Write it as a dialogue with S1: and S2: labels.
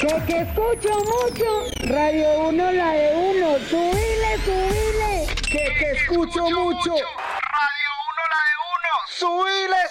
S1: Que escucho mucho. Radio 1, la de 1. Subile, subile.
S2: Que escucho mucho. Radio 1, la de 1. Subile.